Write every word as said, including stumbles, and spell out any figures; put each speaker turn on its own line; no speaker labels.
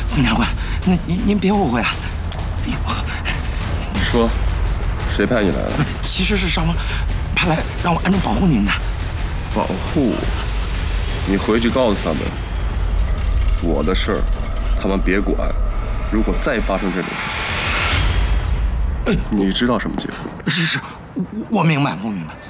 孙长官，那您您别误会啊，别误会。
你说，谁派你来的？
其实是上峰派来让我暗中保护您的。
保护？你回去告诉他们，我的事儿他们别管。如果再发生这种事，你知道什么结果？
是是，我我明白，我明白。